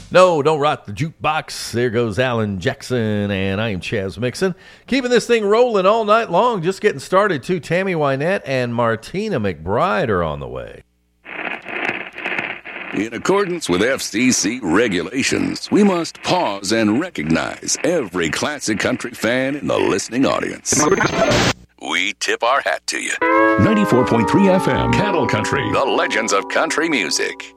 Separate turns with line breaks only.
No, don't rock the jukebox. There goes Alan Jackson, and I am Chaz Mixon. Keeping this thing rolling all night long. Just getting started, too. Tammy Wynette and Martina McBride are on the way.
In accordance with FCC regulations, we must pause and recognize every classic country fan in the listening audience. We tip our hat to you.
94.3 FM, Cattle Country.
The legends of country music.